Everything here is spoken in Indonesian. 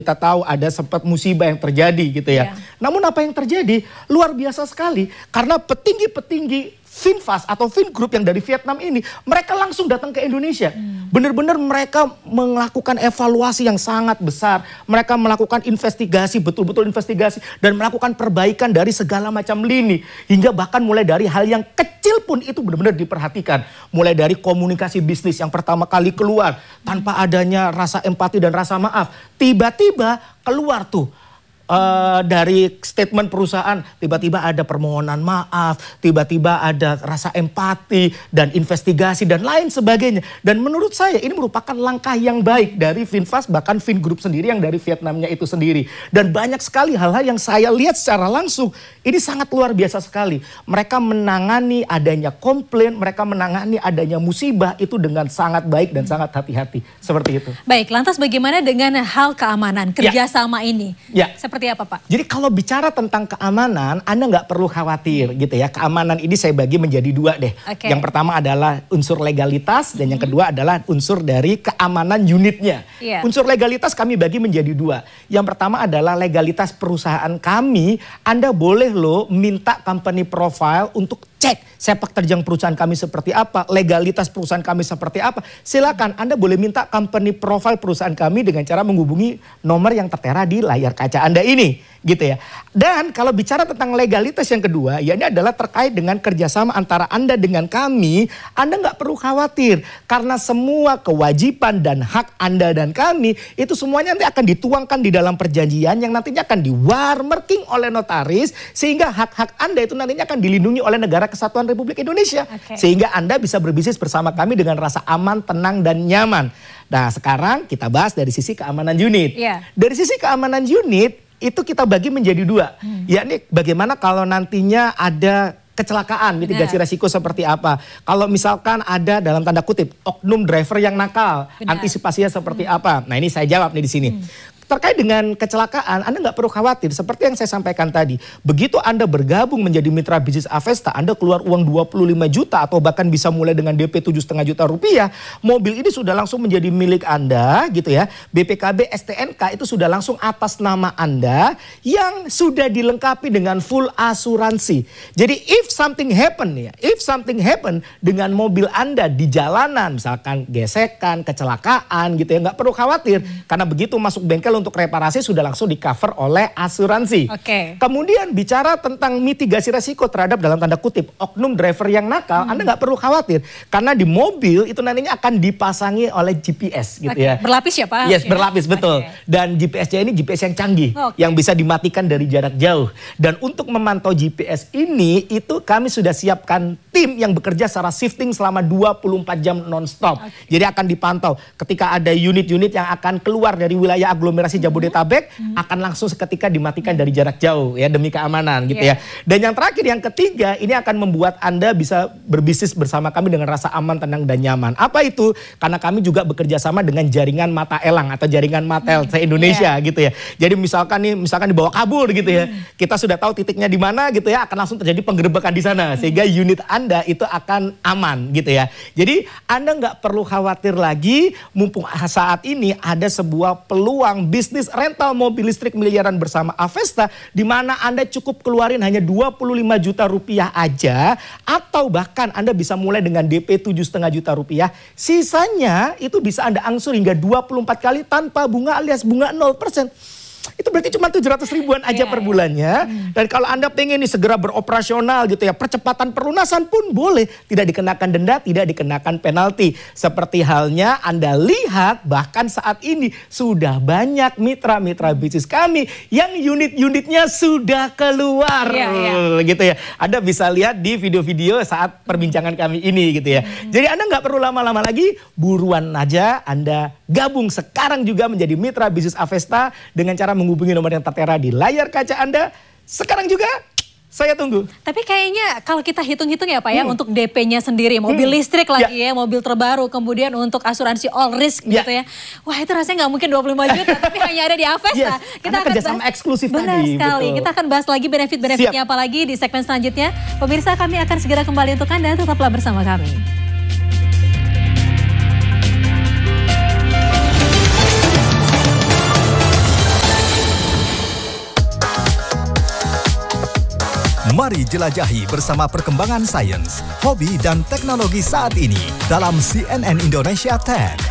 Kita tahu ada sempat musibah yang terjadi gitu ya. Namun apa yang terjadi luar biasa sekali karena petinggi-petinggi Finfast atau Vingroup yang dari Vietnam ini mereka langsung datang ke Indonesia. Benar-benar mereka melakukan evaluasi yang sangat besar. Mereka melakukan investigasi, betul-betul investigasi dan melakukan perbaikan dari segala macam lini hingga bahkan mulai dari hal yang kecil pun itu benar-benar diperhatikan. Mulai dari komunikasi bisnis yang pertama kali keluar tanpa adanya rasa empati dan rasa maaf. Tiba-tiba keluar tuh dari statement perusahaan, tiba-tiba ada permohonan maaf, tiba-tiba ada rasa empati dan investigasi dan lain sebagainya. Dan menurut saya ini merupakan langkah yang baik dari Finfast bahkan Vingroup sendiri yang dari Vietnamnya itu sendiri. Dan banyak sekali hal-hal yang saya lihat secara langsung ini sangat luar biasa sekali. Mereka menangani adanya komplain, mereka menangani adanya musibah itu dengan sangat baik dan sangat hati-hati. Seperti itu. Baik, lantas bagaimana dengan hal keamanan kerjasama ini? Seperti apa Pak? Jadi kalau bicara tentang keamanan, Anda nggak perlu khawatir gitu ya. Keamanan ini saya bagi menjadi dua deh. Yang pertama adalah unsur legalitas dan yang kedua adalah unsur dari keamanan unitnya. Unsur legalitas kami bagi menjadi dua. Yang pertama adalah legalitas perusahaan kami. Anda boleh loh minta company profile untuk cek sepak terjang perusahaan kami seperti apa, legalitas perusahaan kami seperti apa. Silakan Anda boleh minta company profile perusahaan kami dengan cara menghubungi nomor yang tertera di layar kaca Anda ini, gitu ya. Dan kalau bicara tentang legalitas yang kedua, ya ini adalah terkait dengan kerjasama antara Anda dengan kami. Anda nggak perlu khawatir karena semua kewajiban dan hak Anda dan kami itu semuanya nanti akan dituangkan di dalam perjanjian yang nantinya akan di-watermarking oleh notaris sehingga hak-hak Anda itu nantinya akan dilindungi oleh negara Kesatuan Republik Indonesia. Sehingga Anda bisa berbisnis bersama kami dengan rasa aman, tenang, dan nyaman. Nah sekarang kita bahas dari sisi keamanan unit. Dari sisi keamanan unit itu kita bagi menjadi dua. Yakni bagaimana kalau nantinya ada kecelakaan, mitigasi resiko seperti apa. Kalau misalkan ada dalam tanda kutip oknum driver yang nakal, antisipasinya seperti apa. Nah ini saya jawab nih di sini. Terkait dengan kecelakaan, Anda nggak perlu khawatir. Seperti yang saya sampaikan tadi, begitu Anda bergabung menjadi mitra bisnis Avesta, Anda keluar uang 25 juta atau bahkan bisa mulai dengan DP 7,5 juta rupiah, mobil ini sudah langsung menjadi milik Anda, gitu ya. BPKB STNK itu sudah langsung atas nama Anda yang sudah dilengkapi dengan full asuransi. Jadi if something happen ya, if something happen dengan mobil Anda di jalanan, misalkan gesekan, kecelakaan, gitu ya, nggak perlu khawatir karena begitu masuk bengkel untuk reparasi sudah langsung di cover oleh asuransi. Kemudian bicara tentang mitigasi resiko terhadap dalam tanda kutip oknum driver yang nakal, Anda nggak perlu khawatir karena di mobil itu nantinya akan dipasangi oleh GPS gitu ya. Berlapis ya Pak? Yes, berlapis betul. Dan GPS-nya ini GPS yang canggih yang bisa dimatikan dari jarak jauh. Dan untuk memantau GPS ini itu kami sudah siapkan tim yang bekerja secara shifting selama 24 jam non-stop. Jadi akan dipantau ketika ada unit-unit yang akan keluar dari wilayah aglomerasi Jabodetabek akan langsung seketika dimatikan dari jarak jauh ya demi keamanan gitu ya. Dan yang terakhir yang ketiga ini akan membuat Anda bisa berbisnis bersama kami dengan rasa aman, tenang dan nyaman. Apa itu? Karena kami juga bekerja sama dengan jaringan mata elang atau jaringan Matel se-Indonesia gitu ya. Jadi misalkan dibawa kabur gitu ya. Kita sudah tahu titiknya di mana gitu ya, akan langsung terjadi penggerebekan di sana sehingga unit Anda itu akan aman gitu ya. Jadi Anda nggak perlu khawatir lagi mumpung saat ini ada sebuah peluang bisnis rental mobil listrik miliaran bersama Avesta di mana Anda cukup keluarin hanya 25 juta rupiah aja atau bahkan Anda bisa mulai dengan DP 7,5 juta rupiah. Sisanya itu bisa Anda angsur hingga 24 kali tanpa bunga alias bunga 0%. Itu berarti cuma 700 ribuan aja per bulannya. Dan kalau Anda pengen nih segera beroperasional gitu ya, percepatan pelunasan pun boleh. Tidak dikenakan denda, tidak dikenakan penalti. Seperti halnya Anda lihat bahkan saat ini sudah banyak mitra-mitra bisnis kami yang unit-unitnya sudah keluar. Gitu ya. Anda bisa lihat di video-video saat perbincangan kami ini gitu ya. Jadi Anda nggak perlu lama-lama lagi, buruan aja Anda gabung sekarang juga menjadi mitra bisnis Avesta dengan cara menghubungi nomor yang tertera di layar kaca Anda. Sekarang juga saya tunggu. Tapi kayaknya kalau kita hitung-hitung ya Pak ya untuk DP-nya sendiri, mobil listrik lagi ya, mobil terbaru, kemudian untuk asuransi all risk gitu ya. Wah itu rasanya nggak mungkin 25 juta tapi hanya ada di Avesta. Kita akan kerjasama eksklusif benar tadi. Sekali. Kita akan bahas lagi benefit-benefitnya apa lagi di segmen selanjutnya. Pemirsa kami akan segera kembali untuk Anda, tetaplah bersama kami. Mari jelajahi bersama perkembangan sains, hobi dan teknologi saat ini dalam CNN Indonesia Tech.